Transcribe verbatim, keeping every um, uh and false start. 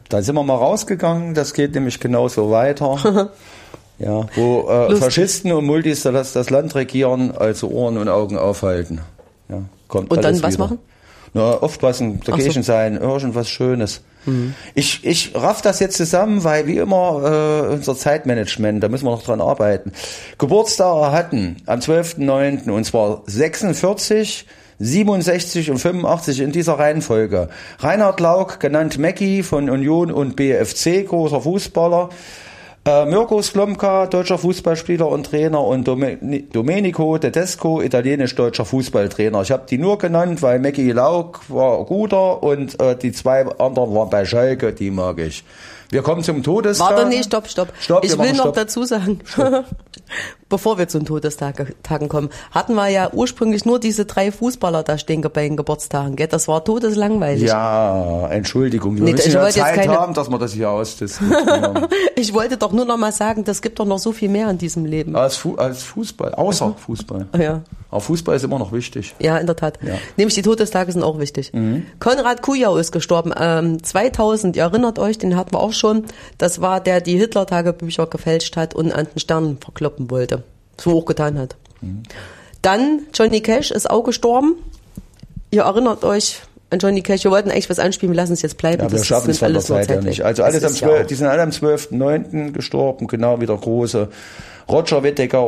Da sind wir mal rausgegangen, das geht nämlich genauso weiter. Ja, wo äh, Faschisten und Multis das, das Land regieren, also Ohren und Augen aufhalten. Ja, kommt und dann was wieder. machen? Na, aufpassen, dagegen so. sein, irgendwas Schönes. Mhm. Ich, ich raff das jetzt zusammen, weil wie immer äh, unser Zeitmanagement, da müssen wir noch dran arbeiten. Geburtstage hatten am zwölften neunten und zwar sechsundvierzig, siebenundsechzig und fünfundachtzig in dieser Reihenfolge. Reinhard Lauk, genannt Mackie von Union und B F C, großer Fußballer. Äh, Mirko Slomka, deutscher Fußballspieler und Trainer und Dom- Domenico Tedesco, italienisch-deutscher Fußballtrainer. Ich habe die nur genannt, weil Mackie Lauk war guter und äh, die zwei anderen waren bei Schalke, die mag ich. Wir kommen zum Todestag. Warte, nee, stopp, stopp. stopp ich will noch stopp. dazu sagen, bevor wir zu den Todestagen kommen, hatten wir ja ursprünglich nur diese drei Fußballer da stehen bei den Geburtstagen, gell? Das war todeslangweilig. Ja, Entschuldigung. Wir nee, müssen ich ja wollte Zeit jetzt keine... haben, dass wir das hier ausdiskutieren. Ich wollte doch nur noch mal sagen, das gibt doch noch so viel mehr in diesem Leben. Als, Fu- als Fußball, außer mhm. Fußball. Ja. Aber Fußball ist immer noch wichtig. Ja, in der Tat. Ja. Nämlich die Todestage sind auch wichtig. Mhm. Konrad Kujau ist gestorben. Ähm, zweitausend, ihr erinnert euch, den hatten wir auch schon. Das war der, die Hitler-Tagebücher gefälscht hat und an den Sternen verkloppen wollte. So auch getan hat. Mhm. Dann Johnny Cash ist auch gestorben. Ihr erinnert euch an Johnny Cash. Wir wollten eigentlich was anspielen, wir lassen es jetzt bleiben. Ja, wir das schaffen es von der Zeit ja nicht. Also alles am zwölften, ja die sind alle am zwölften neunten gestorben, genau wie der große Roger Whittaker